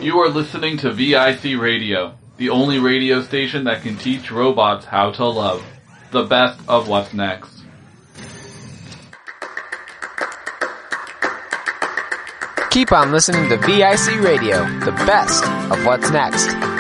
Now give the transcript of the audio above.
You are listening to VIC Radio, the only radio station that can teach robots how to love. The best of what's next. Keep on listening to VIC Radio, the best of what's next.